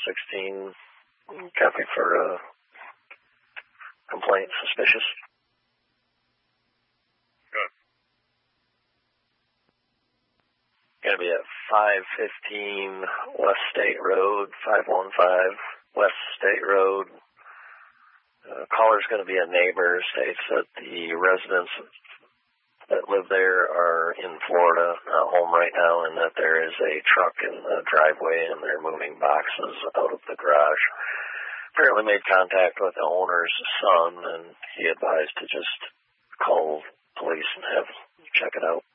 16, copy for complaint suspicious. Good. Going to be at 515 West State Road, 515 West State Road. Caller's going to be a neighbor, states that the residents that live there are in Florida, not home right now, and that there is a truck in the driveway and they're moving boxes out of the garage. Apparently made contact with the owner's son, and he advised to just call police and have check it out.